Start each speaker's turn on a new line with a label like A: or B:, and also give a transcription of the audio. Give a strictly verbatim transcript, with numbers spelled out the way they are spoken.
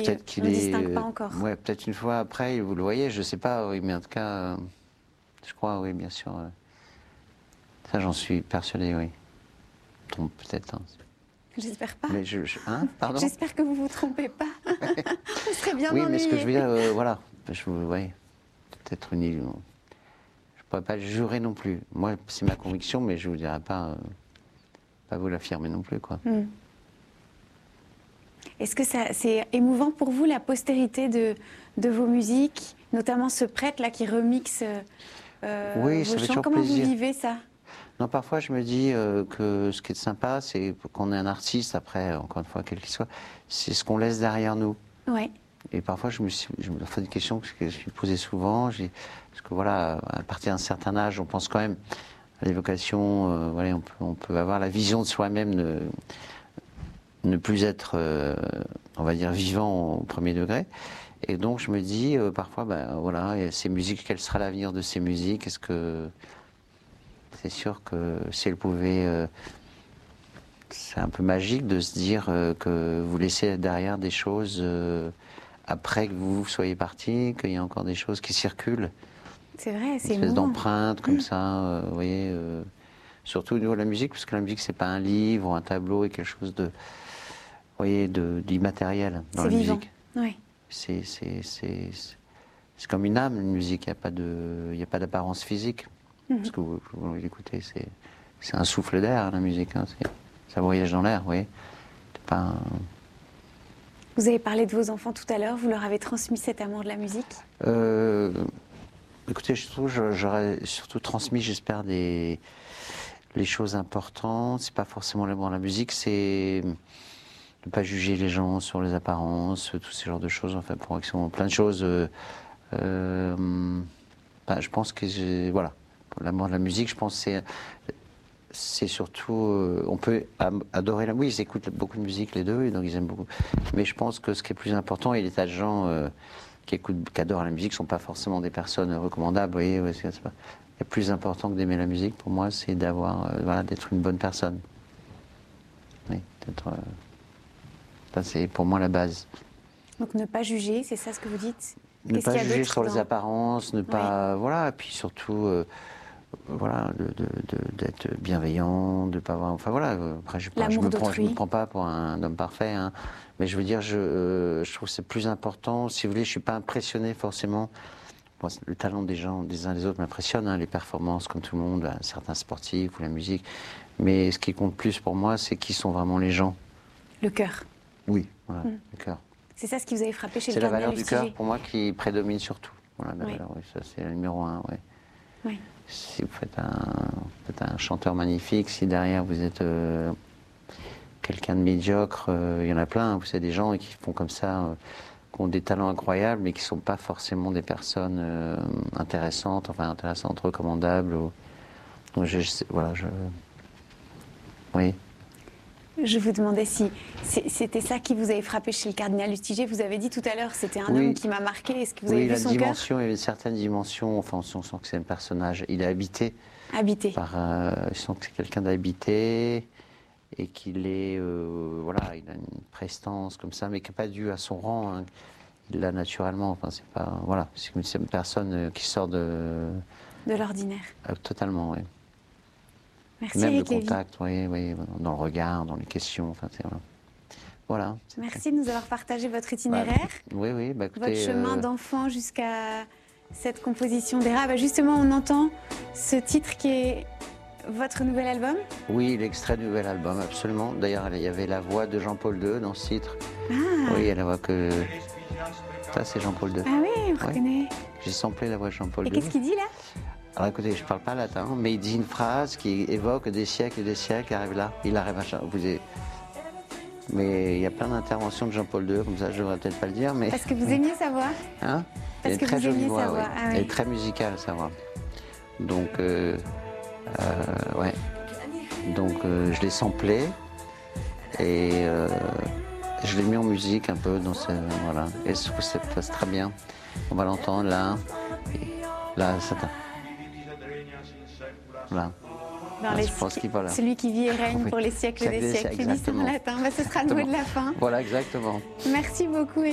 A: peut-être qu'il
B: on ne
A: est.
B: distingue pas encore.
A: Ouais, peut-être une fois après, vous le voyez, je ne sais pas, oui, mais en tout cas, euh, je crois, oui, bien sûr. euh, ça, j'en suis persuadé, oui. Trompe peut-être. Hein.
B: J'espère pas.
A: Mais je, je- hein, pardon.
B: J'espère que vous vous trompez pas. On serait bien
A: Oui,
B: ennuyés.
A: mais ce que je veux dire, euh, voilà, je vous voyez, peut-être une illusion. Je ne pourrais pas le jurer non plus. Moi, c'est ma conviction, mais je ne vous dirai pas, euh, pas vous l'affirmer non plus, quoi.
B: Mm. Est-ce que ça, c'est émouvant pour vous, la postérité de, de vos musiques, notamment ce prêtre-là qui remixe euh,
A: Oui,
B: vos
A: ça fait
B: chants?
A: toujours
B: Comment
A: plaisir.
B: vous vivez ça?
A: Non, parfois je me dis euh, que ce qui est sympa, c'est qu'on est un artiste, après, encore une fois, quel qu'il soit, c'est ce qu'on laisse derrière nous.
B: Ouais.
A: Et parfois je me, suis, je me fais des questions que je me suis posée souvent, j'ai- parce que voilà, à partir d'un certain âge, on pense quand même à l'évocation, euh, voilà, on, peut, on peut avoir la vision de soi-même, ne, ne plus être, euh, on va dire, vivant au premier degré. Et donc je me dis, euh, parfois, ben, voilà, et ces musiques, quel sera l'avenir de ces musiques? Est-ce que... C'est sûr que si elle pouvait... Euh, c'est un peu magique de se dire euh, que vous laissez derrière des choses euh, après que vous soyez parti, qu'il y a encore des choses qui circulent.
B: C'est vrai, c'est
A: Une espèce
B: émouvant.
A: d'empreinte comme ça, euh, vous voyez. Euh, surtout au niveau de la musique, parce que la musique, c'est pas un livre ou un tableau et quelque chose de... Vous voyez, de- d'immatériel dans
B: C'est
A: la
B: vivant.
A: musique.
B: Ouais.
A: C'est, c'est, c'est, c'est comme une âme, une musique. Il n'y a pas de, il y a pas d'apparence physique.
B: Mhm.
A: Parce que vous, vous l'écoutez, c'est, c'est un souffle d'air, la musique. Hein, c'est, ça voyage dans l'air, vous voyez. C'est pas un...
B: Vous avez parlé de vos enfants tout à l'heure, vous leur avez transmis cet amour de la musique?
A: Euh, écoutez, je trouve, je- j'aurais surtout transmis, j'espère, des les choses importantes. C'est pas forcément l'amour de la musique, c'est ne pas juger les gens sur les apparences, tous ces genres de choses. Enfin, pour action, plein de choses. Euh, euh, ben, je pense que j'ai, voilà, pour l'amour de la musique, je pense que c'est c'est surtout, euh, on peut am- adorer la musique, ils écoutent beaucoup de musique les deux, et donc ils aiment beaucoup. Mais je pense que ce qui est plus important, et des tas de gens euh, qui écoutent, qui adorent la musique, ne sont pas forcément des personnes recommandables. Vous voyez, ouais, c'est, c'est pas... Le plus important que d'aimer la musique, pour moi, c'est d'avoir, euh, voilà, d'être une bonne personne. Oui, d'être. Euh... Ça, c'est pour moi la base.
B: Donc ne pas juger, c'est ça ce que vous dites?
A: Ne
B: Qu'est-ce
A: pas
B: qu'il y a
A: juger
B: d'autre
A: sur les
B: dans-
A: apparences, ne pas, voilà, et puis surtout, euh, voilà, de- de- de- d'être bienveillant, de pas avoir, enfin voilà. euh, Après, je, pas- je
B: L'amour
A: me prends, je me
B: d'autrui.
A: prends pas pour un homme parfait, hein, mais je veux dire, je, euh, je trouve que c'est plus important. Si vous voulez, je suis pas impressionné forcément. Bon, le talent des gens, des uns des autres m'impressionne, hein, les performances, comme tout le monde, hein, certains sportifs ou la musique. Mais ce qui compte plus pour moi, c'est qui sont vraiment les gens.
B: Le cœur.
A: Oui, voilà,
B: Mm.
A: le cœur.
B: C'est ça ce qui vous avait frappé chez
A: C'est
B: le
A: la
B: cardinal
A: valeur du cœur
B: Lustiger?
A: pour moi qui prédomine surtout. Voilà, la
B: Oui.
A: valeur, oui, ça c'est le numéro un. Oui.
B: Oui.
A: Si vous faites un, vous faites un chanteur magnifique, si derrière vous êtes euh, quelqu'un de médiocre, euh, il y en a plein. Vous savez, des gens qui font comme ça, euh, qui ont des talents incroyables, mais qui ne sont pas forcément des personnes euh, intéressantes, enfin intéressantes, recommandables. Ou... Donc je, je- voilà, je. Oui.
B: Je vous demandais si c'est- c'était ça qui vous avait frappé chez le cardinal Lustiger. Vous avez dit tout à l'heure, c'était un
A: Oui.
B: homme qui m'a marqué. Est-ce que vous avez
A: Oui,
B: vu
A: la
B: son cœur
A: dimension, il y avait une certaine dimension, enfin on sent que c'est un personnage, il est habité
B: habité?
A: par, euh, je sens que c'est quelqu'un d'habité et qu'il est, euh, voilà, il a une prestance comme ça, mais qui n'est pas due à son rang, hein. Il l'a naturellement, enfin c'est pas, voilà, c'est une, c'est une personne euh, qui sort de,
B: De l'ordinaire.
A: euh, totalement, oui.
B: Merci
A: Même le
B: Éric Lévy.
A: contact, oui, oui, dans le regard, dans les questions, enfin c'est, voilà. Voilà. c'est-
B: Merci de nous avoir partagé votre itinéraire,
A: Oui, oui, bah écoutez.
B: votre chemin
A: euh,
B: d'enfant jusqu'à cette composition d'Héra. Bah justement, on entend ce titre qui est votre nouvel album.
A: Oui, l'extrait du nouvel album, absolument. D'ailleurs, il y avait la voix de Jean-Paul deux dans ce titre.
B: Ah,
A: Oui, il y a la voix que... Ça, c'est Jean-Paul deux.
B: ah oui, on
A: Ouais.
B: reconnaît.
A: J'ai samplé la voix de Jean-Paul
B: Et
A: deux.
B: qu'est-ce qu'il dit là?
A: Alors écoutez, je parle pas latin, mais il dit une phrase qui évoque des siècles et des siècles qui arrivent là. Il arrive à... cha- Vous avez- Mais il y a plein d'interventions de Jean-Paul deux, comme ça, je devrais peut-être pas le dire, mais...
B: Parce que vous aimiez sa voix.
A: Hein?
B: Parce
A: Elle est
B: que
A: très
B: vous
A: jolie
B: aimiez
A: voix,
B: sa
A: oui.
B: voix, ah
A: Elle
B: oui.
A: est très musicale, sa voix. Donc, euh, euh, ouais. Donc, euh, je l'ai samplé et euh, je l'ai mis en musique un peu dans ce, voilà. Et je trouve que ça passe très bien. On va l'entendre là, et là, ça. Là.
B: Dans
A: Ah,
B: les-
A: je pense qu'il va là.
B: Celui qui vit et règne
A: Oui.
B: pour les sièles
A: Siècle
B: des
A: des
B: siècles.
A: siècles,
B: C'est dit ça en
A: exactement.
B: latin. Bah, ce sera le mot de la fin.
A: Voilà, exactement.
B: Merci beaucoup.